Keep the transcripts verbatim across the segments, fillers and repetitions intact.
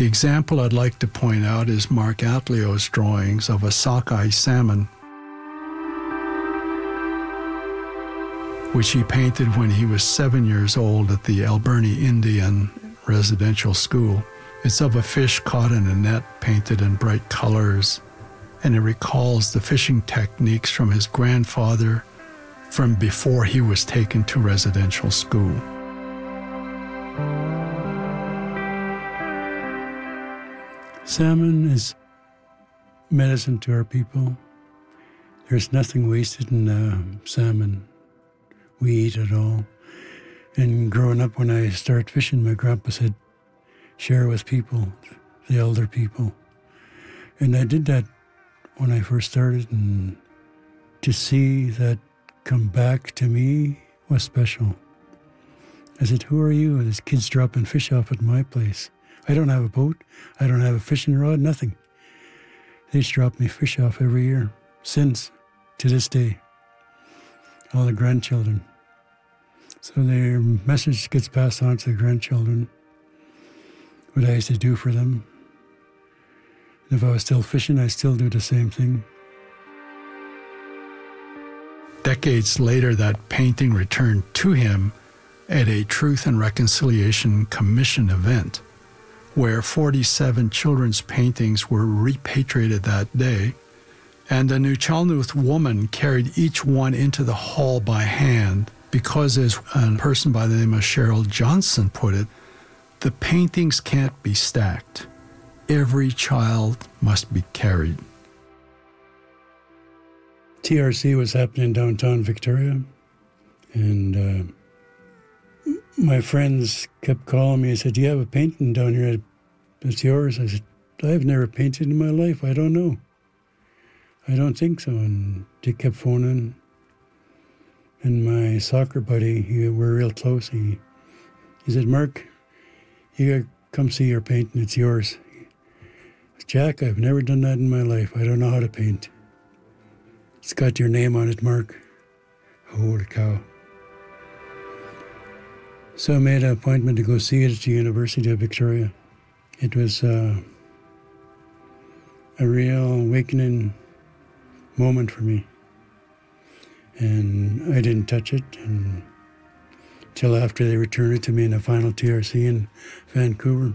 The example I'd like to point out is Mark Atlio's drawings of a sockeye salmon, which he painted when he was seven years old at the Alberni Indian Residential School. It's of a fish caught in a net painted in bright colors, and it recalls the fishing techniques from his grandfather from before he was taken to residential school. Salmon is medicine to our people. There's nothing wasted in uh, salmon. We eat it all. And growing up, when I started fishing, my grandpa said, share with people, the elder people. And I did that when I first started, and to see that come back to me was special. I said, who are you? There's kids dropping fish off at my place. I don't have a boat. I don't have a fishing rod, nothing. They just drop me fish off every year, since, to this day. All the grandchildren. So their message gets passed on to the grandchildren, what I used to do for them. And if I was still fishing, I still do the same thing. Decades later, that painting returned to him at a Truth and Reconciliation Commission event, where forty-seven children's paintings were repatriated that day, and a Nuchalnuth woman carried each one into the hall by hand because, as a person by the name of Cheryl Johnson put it, the paintings can't be stacked. Every child must be carried. T R C was happening in downtown Victoria, and uh, my friends kept calling me and said, do you have a painting down here that's yours? I said, I've never painted in my life. I don't know. I don't think so. And they kept phoning. And my soccer buddy, he, we're real close. He, he said, Mark, you got to come see your painting. It's yours. I said, Jack, I've never done that in my life. I don't know how to paint. It's got your name on it, Mark. Holy cow. So I made an appointment to go see it at the University of Victoria. It was uh, a real awakening moment for me. And I didn't touch it until after they returned it to me in the final T R C in Vancouver.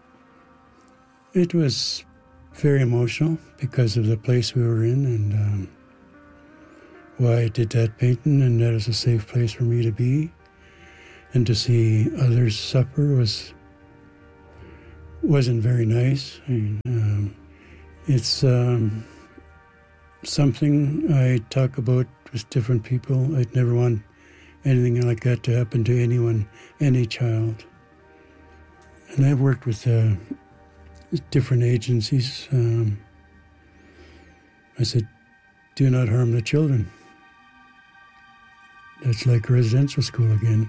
It was very emotional because of the place we were in and um, why I did that painting, and that is a safe place for me to be. And to see others suffer was, wasn't very nice. And, um, it's um, something I talk about with different people. I'd never want anything like that to happen to anyone, any child. And I've worked with uh, different agencies. Um, I said, do not harm the children. That's like residential school again.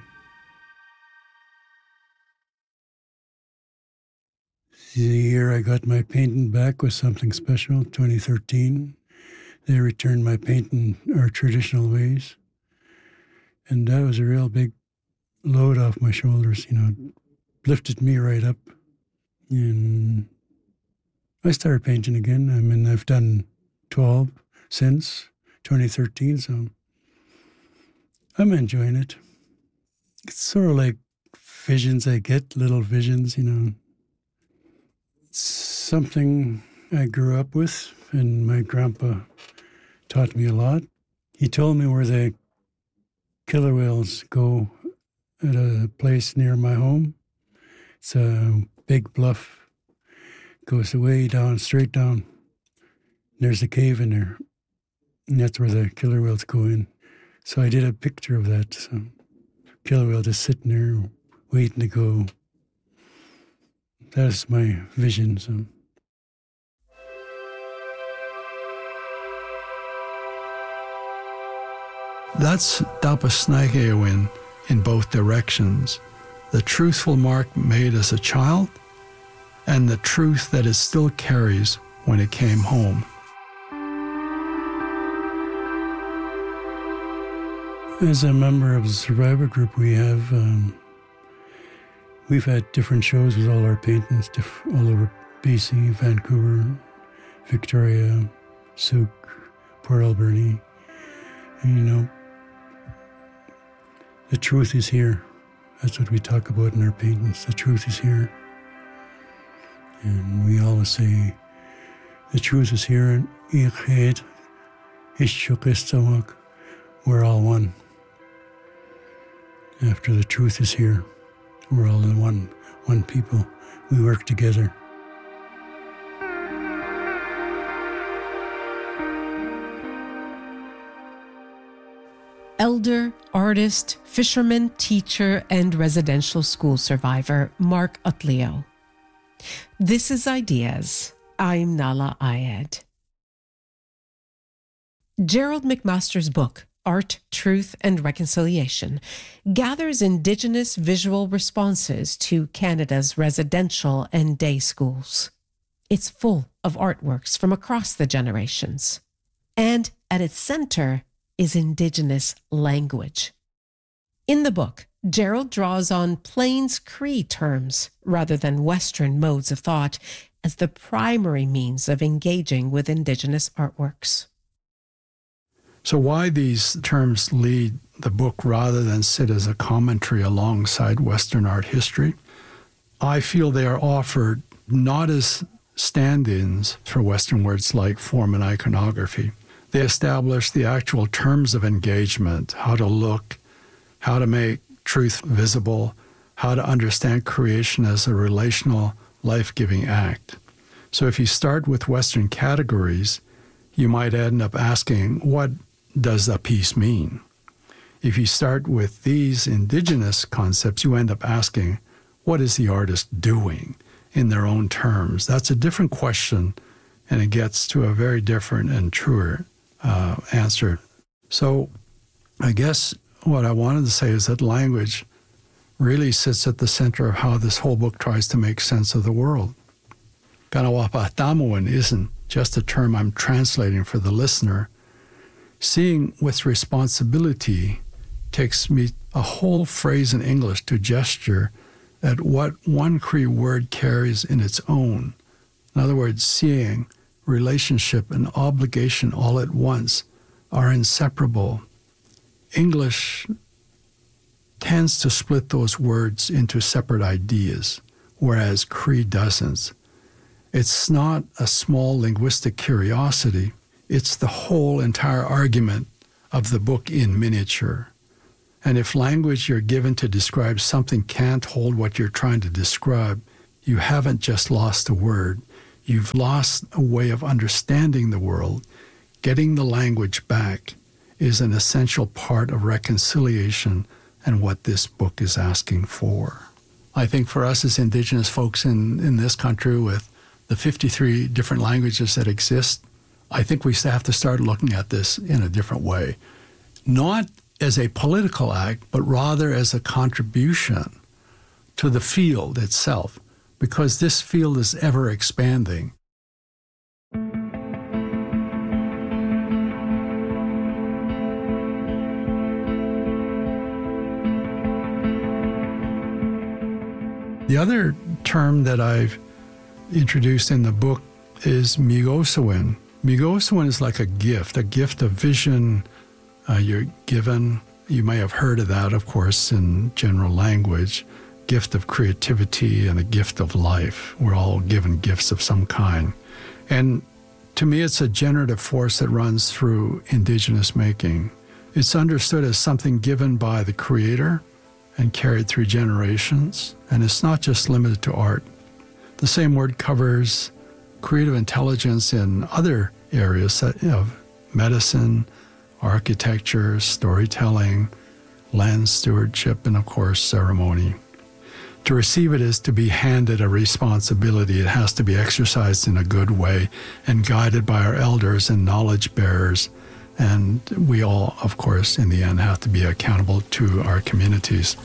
The year I got my painting back was something special, twenty thirteen. They returned my painting our traditional ways. And that was a real big load off my shoulders, you know, it lifted me right up. And I started painting again. I mean, I've done twelve since twenty thirteen, so I'm enjoying it. It's sort of like visions I get, little visions, you know. It's something I grew up with, and my grandpa taught me a lot. He told me where the killer whales go at a place near my home. It's a big bluff. It goes way down, straight down. There's a cave in there. And that's where the killer whales go in. So I did a picture of that. So killer whale just sitting there waiting to go. That's my vision. So. That's Dapasnageowin in both directions. The truthful Mark made as a child and the truth that it still carries when it came home. As a member of the survivor group, we have um, We've had different shows with all our paintings diff- all over B C, Vancouver, Victoria, Souk, Port Alberni. And, you know, the truth is here. That's what we talk about in our paintings. The truth is here. And we always say, the truth is here, and we're all one. After the truth is here, we're all in one, one people. We work together. Elder, artist, fisherman, teacher, and residential school survivor Mark Utleo. This is Ideas. I'm Nahlah Ayed. Gerald McMaster's book, Art, Truth, and Reconciliation, gathers Indigenous visual responses to Canada's residential and day schools. It's full of artworks from across the generations. And at its center is Indigenous language. In the book, Gerald draws on Plains Cree terms rather than Western modes of thought as the primary means of engaging with Indigenous artworks. So why these terms lead the book rather than sit as a commentary alongside Western art history? I feel they are offered not as stand-ins for Western words like form and iconography. They establish the actual terms of engagement, how to look, how to make truth visible, how to understand creation as a relational, life-giving act. So if you start with Western categories, you might end up asking, what does a piece mean? If you start with these Indigenous concepts, you end up asking, what is the artist doing in their own terms? That's a different question, and it gets to a very different and truer uh, answer. So I guess what I wanted to say is that language really sits at the center of how this whole book tries to make sense of the world. Kanawapahtamuan isn't just a term I'm translating for the listener. Seeing with responsibility takes me a whole phrase in English to gesture at what one Cree word carries in its own. In other words, seeing, relationship, and obligation all at once are inseparable. English tends to split those words into separate ideas, whereas Cree doesn't. It's not a small linguistic curiosity. It's the whole entire argument of the book in miniature. And if language you're given to describe something can't hold what you're trying to describe, you haven't just lost a word. You've lost a way of understanding the world. Getting the language back is an essential part of reconciliation and what this book is asking for. I think for us as Indigenous folks in, in this country with the fifty-three different languages that exist, I think we have to start looking at this in a different way. Not as a political act, but rather as a contribution to the field itself, because this field is ever expanding. The other term that I've introduced in the book is Miigwesowin. Miigwesowin is like a gift, a gift of vision uh, you're given. You may have heard of that, of course, in general language. Gift of creativity and a gift of life. We're all given gifts of some kind. And to me, it's a generative force that runs through Indigenous making. It's understood as something given by the Creator and carried through generations. And it's not just limited to art. The same word covers creative intelligence in other areas of medicine, architecture, storytelling, land stewardship, and of course, ceremony. To receive it is to be handed a responsibility. It has to be exercised in a good way and guided by our elders and knowledge bearers. And we all, of course, in the end, have to be accountable to our communities.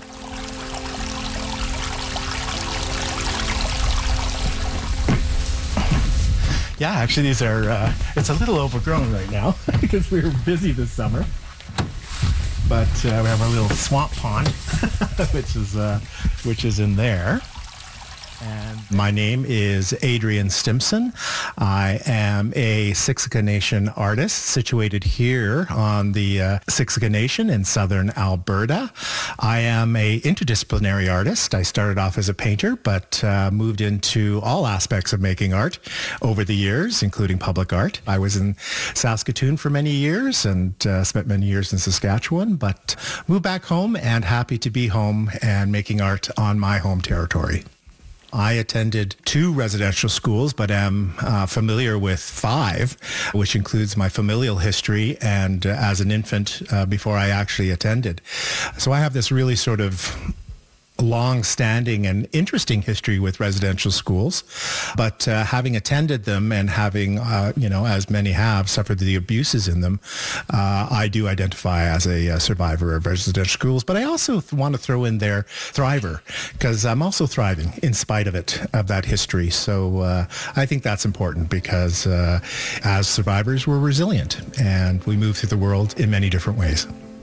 Yeah, actually, these are, uh, it's a little overgrown right now because we were busy this summer. but uh, we have our little swamp pond, which is uh, which is in there. And my name is Adrian Stimson. I am a Siksika Nation artist situated here on the uh, Siksika Nation in southern Alberta. I am a interdisciplinary artist. I started off as a painter, but uh, moved into all aspects of making art over the years, including public art. I was in Saskatoon for many years and uh, spent many years in Saskatchewan, but moved back home and happy to be home and making art on my home territory. I attended two residential schools, but am uh, familiar with five, which includes my familial history and uh, as an infant uh, before I actually attended. So I have this really sort of long-standing and interesting history with residential schools, but uh, having attended them and having, uh, you know, as many have, suffered the abuses in them, uh, I do identify as a, a survivor of residential schools. But I also th- want to throw in there thriver, because I'm also thriving in spite of it, of that history. So uh, I think that's important because uh, as survivors, we're resilient and we move through the world in many different ways.